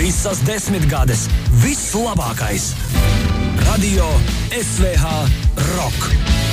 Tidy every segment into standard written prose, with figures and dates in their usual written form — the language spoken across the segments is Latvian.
Visas 10 gades, viss labākais. Radio SVH Rock.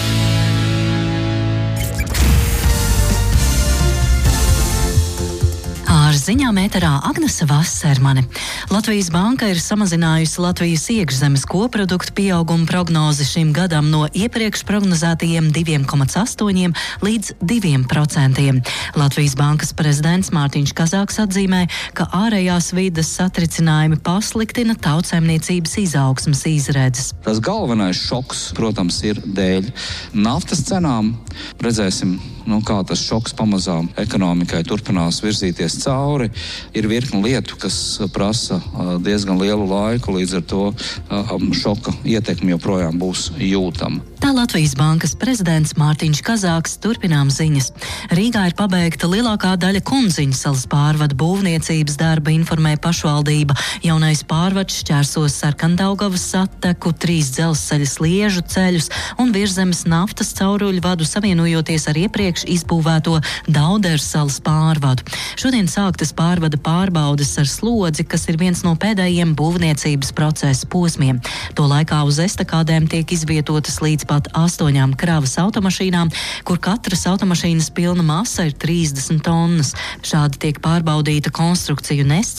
Ar ziņām ēterā Agnese Vasermane. Latvijas banka ir samazinājusi Latvijas iekšzemes koproduktu pieauguma prognozi šim gadam no iepriekš prognozētajiem 2,8% līdz 2%. Latvijas bankas prezidents Mārtiņš Kazāks atzīmē, ka ārējās vides satricinājumi pasliktina tautsaimniecības izaugsmes izredzes. Tas galvenais šoks, protams, ir dēļ naftas cenām. Redzēsim, kā tas šoks pamazām ekonomikai turpinās virzīties cauri. Ir virkni lietu, kas prasa diezgan lielu laiku, līdz ar to šoka ietekme joprojām būs jūtama. Tā Latvijas bankas prezidents Mārtiņš Kazāks. Turpinām ziņas. Rīgā ir pabeigta lielākā daļa Kunziņu salas pārvada būvniecības darba, informē pašvaldība. Jaunais pārvads šķērsos Sarkandaugavas sateku, 3 dzelzceļa sliežu ceļus un Virzemes naftas cauruļu vadu savienojoties ar iepriekš izbūvēto Dauderu salas pārvadu. Šodien sāktas pārvada pārbaudes ar slodzi, kas ir viens no pēdējiem būvniecības procesa posmiem. To laikā uz estakādēm tiek izvietotas līdz pat 8 kravas automašīnām, kur katras automašīnas pilna masa ir 30 tonnas. Šādi tiek pārbaudīta konstrukciju nests